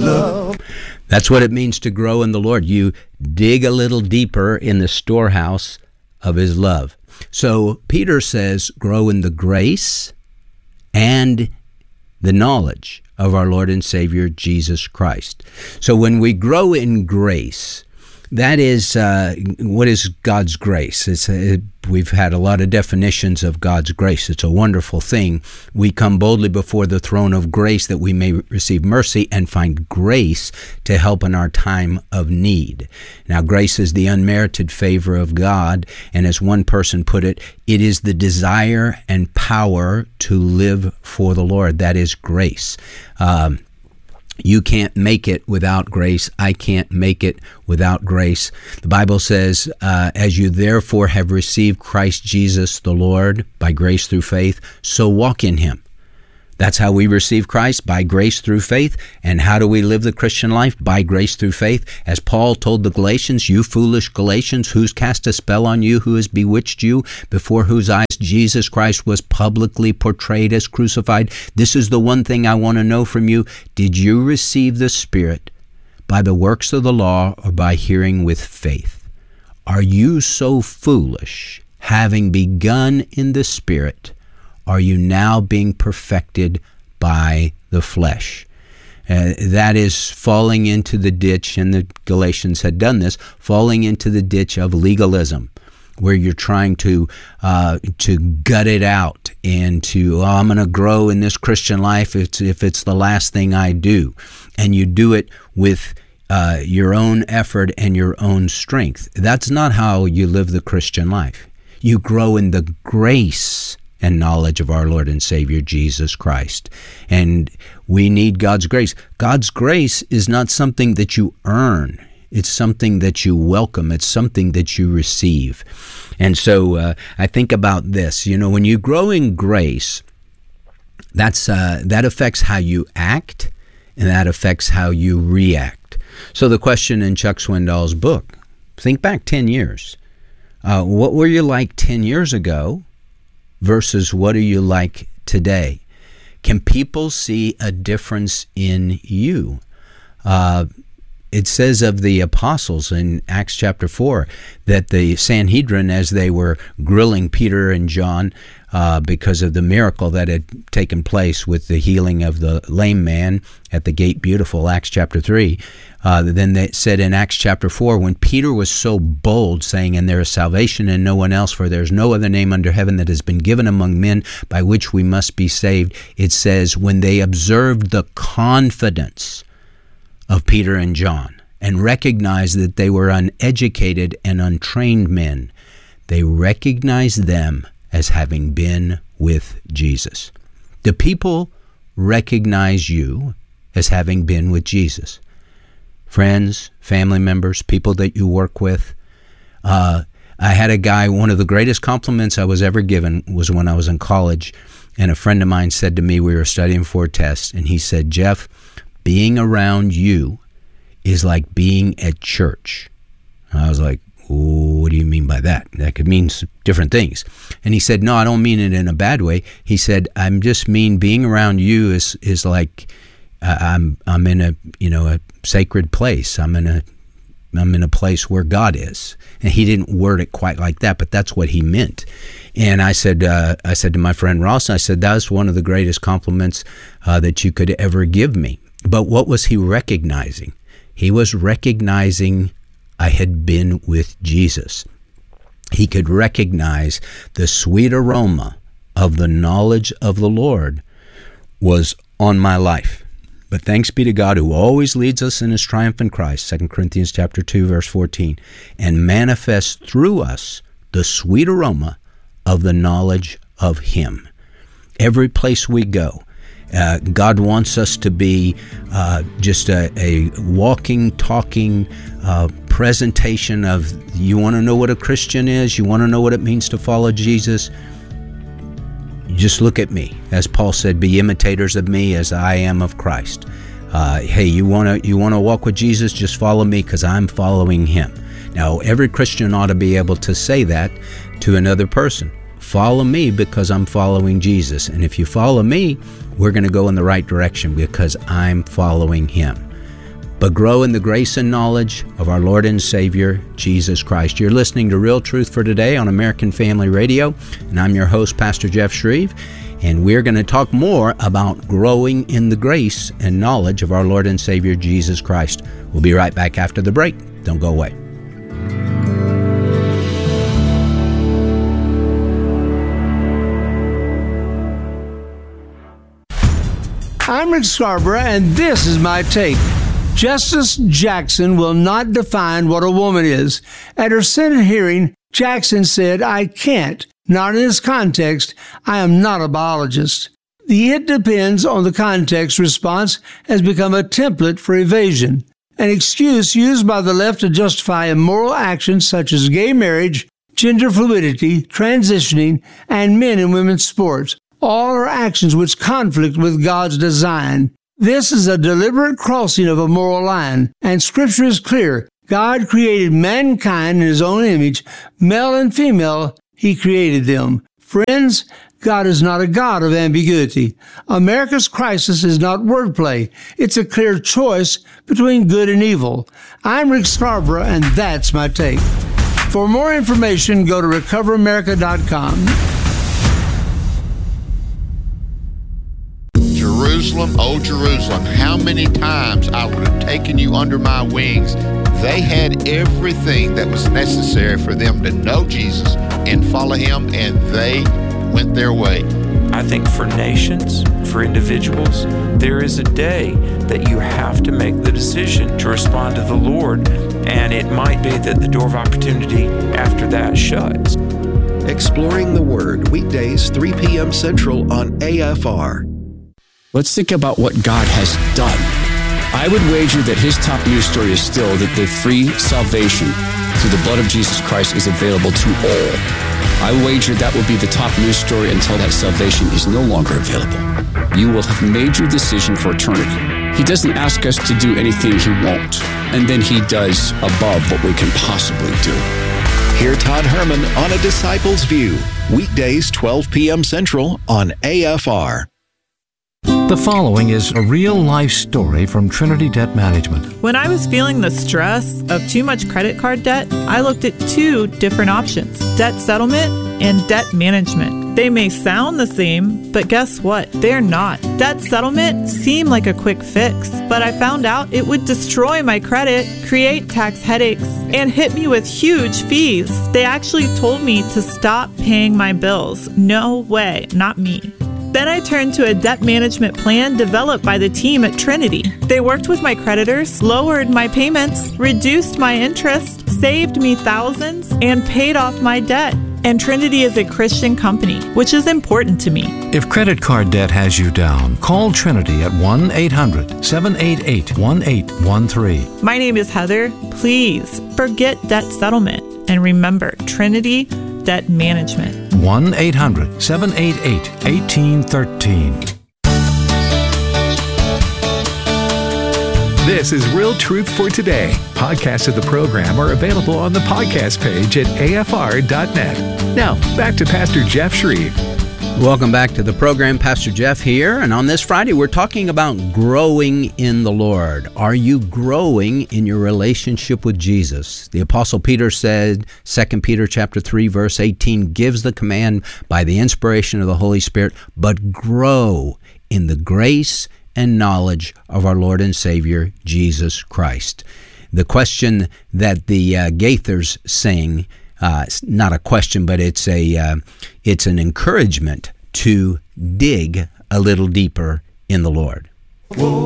love. That's what it means to grow in the Lord. You dig a little deeper in the storehouse of his love. So Peter says, grow in the grace and the knowledge of our Lord and Savior, Jesus Christ. So when we grow in grace, that is, what is God's grace? We've had a lot of definitions of God's grace. It's a wonderful thing. We come boldly before the throne of grace that we may receive mercy and find grace to help in our time of need. Now, grace is the unmerited favor of God, and as one person put it, it is the desire and power to live for the Lord. That is grace. You can't make it without grace. I can't make it without grace. The Bible says, as you therefore have received Christ Jesus the Lord by grace through faith, so walk in him. That's how we receive Christ, by grace through faith. And how do we live the Christian life? By grace through faith. As Paul told the Galatians, you foolish Galatians, who's cast a spell on you, who has bewitched you, before whose eyes Jesus Christ was publicly portrayed as crucified? This is the one thing I want to know from you. Did you receive the Spirit by the works of the law or by hearing with faith? Are you so foolish, having begun in the Spirit, are you now being perfected by the flesh? That is falling into the ditch, and the Galatians had done this, falling into the ditch of legalism, where you're trying to gut it out and I'm going to grow in this Christian life if it's the last thing I do. And you do it with your own effort and your own strength. That's not how you live the Christian life. You grow in the grace and knowledge of our Lord and Savior, Jesus Christ. And we need God's grace. God's grace is not something that you earn. It's something that you welcome. It's something that you receive. And so I think about this. When you grow in grace, that affects how you act, and that affects how you react. So the question in Chuck Swindoll's book, think back 10 years. What were you like 10 years ago versus what are you like today? Can people see a difference in you? It says of the apostles in Acts chapter 4 that the Sanhedrin, as they were grilling Peter and John because of the miracle that had taken place with the healing of the lame man at the Gate Beautiful, Acts chapter 3, then they said in Acts chapter 4, when Peter was so bold, saying, and there is salvation in no one else, for there is no other name under heaven that has been given among men by which we must be saved, it says, when they observed the confidence of Peter and John and recognized that they were uneducated and untrained men, they recognized them as having been with Jesus. Do people recognize you as having been with Jesus? Friends, family members, people that you work with. I had a guy, one of the greatest compliments I was ever given was when I was in college, and a friend of mine said to me, we were studying for a test, and he said, Jeff, being around you is like being at church. I was like, what do you mean by that? That could mean different things. And he said, no, I don't mean it in a bad way. He said, I'm just mean being around you is like I'm in a sacred place. I'm in a place where God is. And he didn't word it quite like that, but that's what he meant. And I said to my friend Ross, I said, that was one of the greatest compliments that you could ever give me. But what was he recognizing? He was recognizing I had been with Jesus. He could recognize the sweet aroma of the knowledge of the Lord was on my life. But thanks be to God who always leads us in his triumph in Christ, 2 Corinthians chapter 2, verse 14, and manifests through us the sweet aroma of the knowledge of him. Every place we go, God wants us to be just a walking, talking presentation of, you want to know what a Christian is? You want to know what it means to follow Jesus? Just look at me. As Paul said, be imitators of me as I am of Christ. Hey, you want to walk with Jesus? Just follow me because I'm following him. Now, every Christian ought to be able to say that to another person. Follow me because I'm following Jesus. And if you follow me, we're going to go in the right direction because I'm following him. but grow in the grace and knowledge of our Lord and Savior, Jesus Christ. You're listening to Real Truth for Today on American Family Radio, and I'm your host, Pastor Jeff Shreve, and we're going to talk more about growing in the grace and knowledge of our Lord and Savior, Jesus Christ. We'll be right back after the break. Don't go away. I'm Rick Scarborough, and this is my take. Justice Jackson will not define what a woman is. At her Senate hearing, Jackson said, "I can't. Not in this context. I am not a biologist." The "it depends on the context" response has become a template for evasion, an excuse used by the left to justify immoral actions such as gay marriage, gender fluidity, transitioning, and men and women's sports. All are actions which conflict with God's design. This is a deliberate crossing of a moral line, and Scripture is clear. God created mankind in His own image. Male and female, He created them. Friends, God is not a God of ambiguity. America's crisis is not wordplay. It's a clear choice between good and evil. I'm Rick Scarborough, and that's my take. For more information, go to recoveramerica.com. Jerusalem, oh Jerusalem, how many times I would have taken you under my wings. They had everything that was necessary for them to know Jesus and follow Him, and they went their way. I think for nations, for individuals, there is a day that you have to make the decision to respond to the Lord, and it might be that the door of opportunity after that shuts. Exploring the Word, weekdays, 3 p.m. Central on AFR. Let's think about what God has done. I would wager that His top news story is still that the free salvation through the blood of Jesus Christ is available to all. I wager that will be the top news story until that salvation is no longer available. You will have made your decision for eternity. He doesn't ask us to do anything He won't, and then He does above what we can possibly do. Hear Todd Herman on A Disciple's View, weekdays 12 p.m. Central on AFR. The following is a real-life story from Trinity Debt Management. When I was feeling the stress of too much credit card debt, I looked at two different options: debt settlement and debt management. They may sound the same, but guess what? They're not. Debt settlement seemed like a quick fix, but I found out it would destroy my credit, create tax headaches, and hit me with huge fees. They actually told me to stop paying my bills. No way, not me. Then I turned to a debt management plan developed by the team at Trinity. They worked with my creditors, lowered my payments, reduced my interest, saved me thousands, and paid off my debt. And Trinity is a Christian company, which is important to me. If credit card debt has you down, call Trinity at 1-800-788-1813. My name is Heather. Please forget debt settlement and remember Trinity Debt Management. 1-800-788-1813. This is Real Truth for Today. Podcasts of the program are available on the podcast page at afr.net. Now, back to Pastor Jeff Shreve. Welcome back to the program. Pastor Jeff here, and on this Friday we're talking about growing in the Lord. Are you growing in your relationship with Jesus? The Apostle Peter said, 2 Peter chapter 3 verse 18 gives the command by the inspiration of the Holy Spirit, but grow in the grace and knowledge of our Lord and Savior Jesus Christ. The question that the Gaithers sing, not a question, but it's an encouragement to dig a little deeper in the Lord.